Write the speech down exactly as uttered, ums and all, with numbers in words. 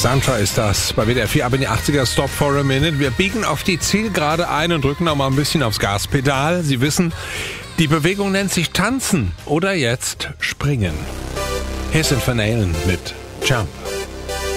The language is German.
Santra ist das bei W D R vier ab in die achtziger. Stop for a minute. Wir biegen auf die Zielgerade ein und drücken noch mal ein bisschen aufs Gaspedal. Sie wissen, die Bewegung nennt sich Tanzen oder jetzt Springen. Hier sind Van Halen mit Jump.